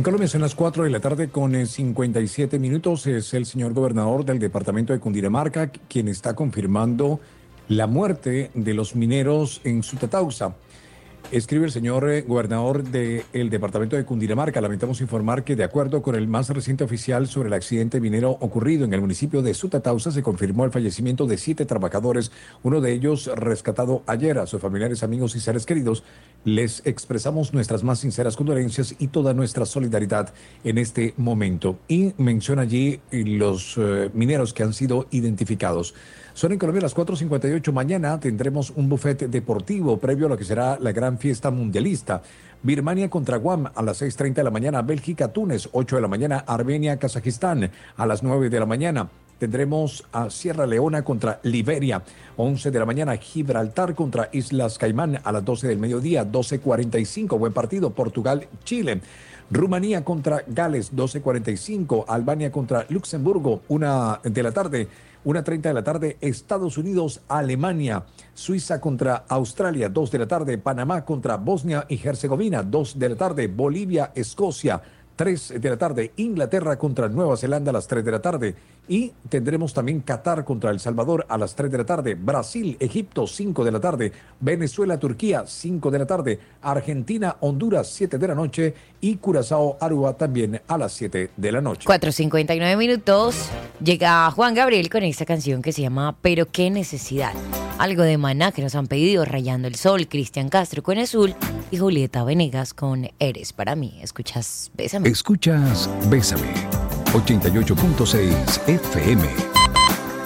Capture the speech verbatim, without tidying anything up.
En Colombia son las cuatro de la tarde con eh, cincuenta y siete minutos. Es el señor gobernador del departamento de Cundinamarca quien está confirmando la muerte de los mineros en Sutatausa. Escribe el señor eh, gobernador del departamento de Cundinamarca. Lamentamos informar que de acuerdo con el más reciente oficial sobre el accidente minero ocurrido en el municipio de Sutatausa, se confirmó el fallecimiento de siete trabajadores, uno de ellos rescatado ayer. A sus familiares, amigos y seres queridos les expresamos nuestras más sinceras condolencias y toda nuestra solidaridad en este momento. Y menciona allí los eh, mineros que han sido identificados. Son en Colombia las cuatro cincuenta y ocho. Mañana tendremos un buffet deportivo previo a lo que será la gran fiesta mundialista. Birmania contra Guam a las seis treinta de la mañana. Bélgica, Túnez, ocho de la mañana. Armenia, Kazajistán a las nueve de la mañana. Tendremos a Sierra Leona contra Liberia, once de la mañana. Gibraltar contra Islas Caimán a las doce del mediodía, doce cuarenta y cinco. Buen partido. Portugal, Chile. Rumanía contra Gales, doce cuarenta y cinco. Albania contra Luxemburgo, una de la tarde. una treinta de la tarde, Estados Unidos, Alemania. Suiza contra Australia, dos de la tarde. Panamá contra Bosnia y Herzegovina, dos de la tarde. Bolivia, Escocia, tres de la tarde. Inglaterra contra Nueva Zelanda a las tres de la tarde. Y tendremos también Qatar contra El Salvador a las tres de la tarde. Brasil, Egipto, cinco de la tarde. Venezuela, Turquía, cinco de la tarde. Argentina, Honduras, siete de la noche. Y Curazao, Aruba también a las siete de la noche. cuatro cincuenta y nueve minutos. Llega Juan Gabriel con esta canción que se llama Pero qué necesidad. Algo de Maná que nos han pedido, Rayando el Sol, Cristian Castro con Azul y Julieta Venegas con Eres para mí. Escuchas Bésame. Escuchas Bésame. ochenta y ocho punto seis F M.